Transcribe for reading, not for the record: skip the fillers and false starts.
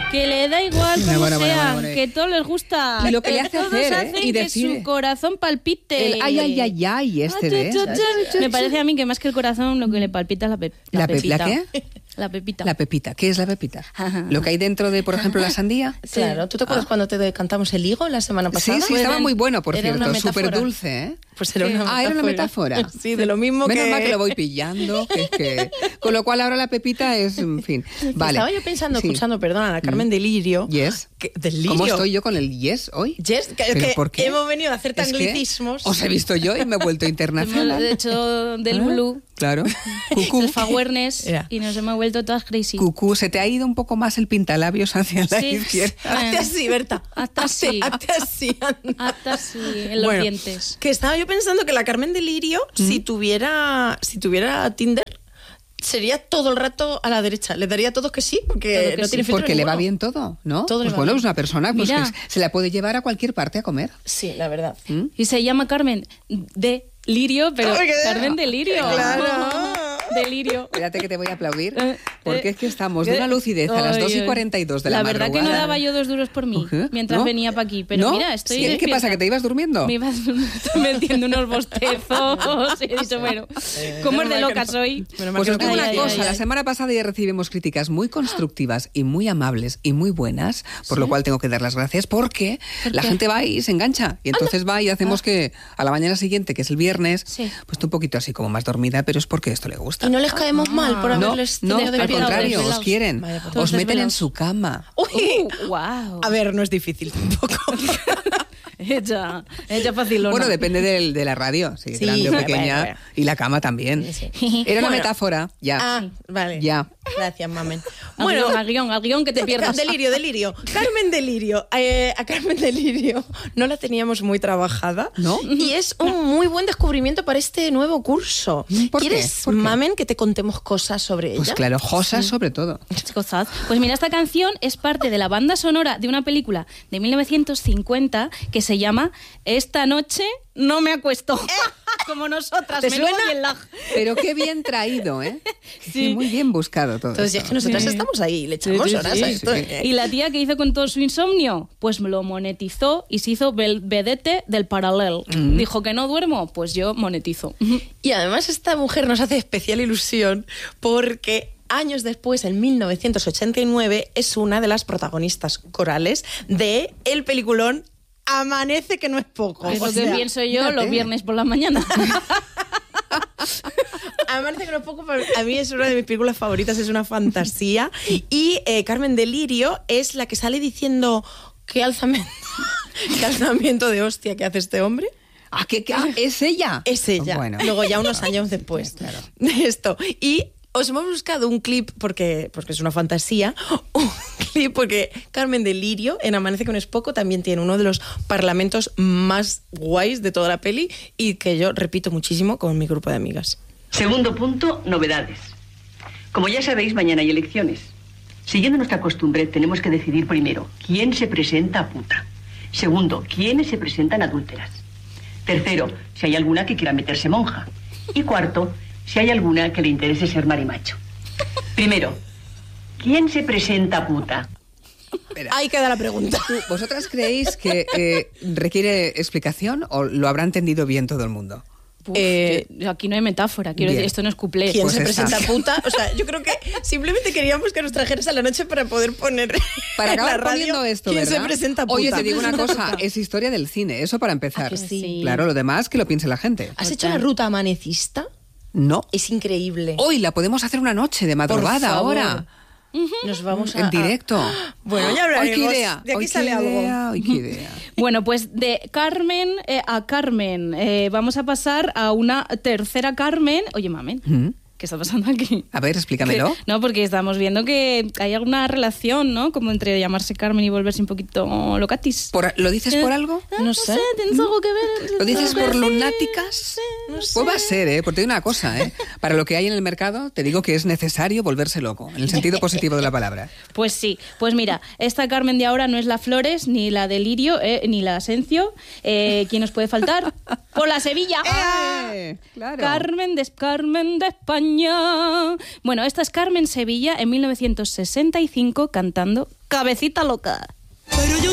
Que le da igual como sea, que todo les gusta. Y lo que le hace hacer, y decir, que su corazón palpite. El ay, ¿ves? Me parece a mí que más que el corazón lo que le palpita es la pepita. ¿La qué? La pepita. La pepita. ¿Qué es la pepita? Lo que hay dentro de, por ejemplo, la sandía. Sí. Claro, ¿tú te acuerdas cuando te cantamos el higo la semana pasada? Sí, estaba muy bueno, por era cierto, súper dulce, ¿eh? Pues era una metáfora. Era una metáfora. Sí, de lo mismo Menos mal que lo voy pillando, con lo cual ahora la pepita es, en fin. Vale. Estaba yo pensando, escuchando, perdona, a Carmen Delirio. Yes. Delirio. ¿Cómo estoy yo con el yes hoy? Yes, ¿Por qué? Hemos venido a hacer anglicismos. Os he visto yo y me he vuelto internacional. De hecho, del Blue. Claro. Cucú. El Faguernes. Y nos hemos vuelto todas crazy. Cucú, se te ha ido un poco más el pintalabios hacia la izquierda. Hazte así, Berta. Hasta así. Hasta así, en los dientes. Que estaba yo pensando que la Carmen Delirio, si tuviera Tinder, sería todo el rato a la derecha. Le daría a todos que sí, porque no tiene filtro porque le va ninguno. bien todo, ¿no? Todo pues bueno, bien. es una persona pues, que se la puede llevar a cualquier parte a comer. Sí, la verdad. Y se llama Carmen de Lirio, pero Carmen Delirio. Claro. Delirio. Espérate que te voy a aplaudir, porque es que estamos de una lucidez a las 2:42 de la madrugada. La verdad que no daba yo 2 duros por mí mientras venía para aquí, pero mira, estoy ¿Qué pasa, que te ibas durmiendo? Me ibas metiendo unos bostezos. He dicho, bueno, ¿cómo es de loca soy? Pues os digo una cosa, la semana pasada ya recibimos críticas muy constructivas y muy amables y muy buenas, por lo cual tengo que dar las gracias, porque la gente va y se engancha, y entonces va y hacemos que a la mañana siguiente, que es el viernes, pues esté un poquito así como más dormida, pero es porque esto le gusta. Y no les caemos mal por haberles tenido al contrario, os quieren, os meten en su cama. Wow. A ver, no es difícil tampoco. Ella facilona. Bueno, depende de la radio, si es grande o pequeña, bueno. Y la cama también. Sí. Era una metáfora, ya. Vale. Ya. Gracias, mamen. Bueno, al guión que te pierdas. Delirio. Carmen Delirio. A Carmen Delirio no la teníamos muy trabajada. ¿No? Y es un muy buen descubrimiento para este nuevo curso. ¿Quieres, mamen, que te contemos cosas sobre ella? Pues claro, cosas sobre todo. Cosas. Pues mira, esta canción es parte de la banda sonora de una película de 1950 que se llama Esta noche no me acuesto. Como nosotras. ¿Te suena? Pero qué bien traído, ¿eh? Sí. Muy bien buscado todo. Entonces, es que nosotras estamos ahí, le echamos horas a esto. Y la tía que hizo con todo su insomnio, pues lo monetizó y se hizo vedette del Paralel. Dijo que no duermo, pues yo monetizo. Y además esta mujer nos hace especial ilusión porque años después, en 1989, es una de las protagonistas corales de el peliculón Amanece, que no es poco. Es lo que pienso yo los viernes por la mañana. Amanece, que no es poco, a mí es una de mis películas favoritas, es una fantasía. Y Carmen Delirio es la que sale diciendo qué alzamiento de hostia que hace este hombre. ¿Es ella? Es ella. Bueno. Luego ya unos años después, claro, de esto. Y os hemos buscado un clip, porque es una fantasía, porque Carmen Delirio, en Amanece, que no es poco, también tiene uno de los parlamentos más guays de toda la peli y que yo repito muchísimo con mi grupo de amigas. Segundo punto, novedades. Como ya sabéis, mañana hay elecciones. Siguiendo nuestra costumbre, tenemos que decidir primero quién se presenta a puta. Segundo, quiénes se presentan adúlteras. Tercero, si hay alguna que quiera meterse monja. Y cuarto, si hay alguna que le interese ser marimacho. Primero, ¿quién se presenta puta? Ahí queda la pregunta. ¿Vosotras creéis que requiere explicación o lo habrá entendido bien todo el mundo? Aquí no hay metáfora, quiero decir, esto no es cuplé. ¿Quién se presenta puta? O sea, yo creo que simplemente queríamos que nos trajeras a la noche para poder poner para acabar en la radio poniendo esto, ¿quién ¿verdad? se presenta puta? Oye, te digo una cosa, es historia del cine, eso para empezar. ¿A que sí? Claro, lo demás que lo piense la gente. ¿Has hecho la ruta amanecista? No. Es increíble. Hoy la podemos hacer una noche de madrugada ahora. Nos vamos en directo. Bueno, ya hablaremos. Hoy qué idea. De aquí sale algo. Hoy qué idea. Bueno, pues de Carmen a Carmen. Vamos a pasar a una tercera Carmen. Oye, mamen. ¿Qué está pasando aquí? A ver, explícamelo. No, porque estamos viendo que hay alguna relación, ¿no? Como entre llamarse Carmen y volverse un poquito locatis. ¿Lo dices por algo? No sé, ¿tienes algo que ver? ¿Lo dices por lunáticas? No sé. Pues va a ser, porque te digo una cosa, para lo que hay en el mercado, te digo que es necesario volverse loco, en el sentido positivo de la palabra. Pues sí, pues mira, esta Carmen de ahora no es la Flores, ni la Delirio, ni la Asencio. ¿Quién nos puede faltar? ¡Por la Sevilla! Claro. Carmen de España. Bueno, esta es Carmen Sevilla en 1965 cantando Cabecita loca.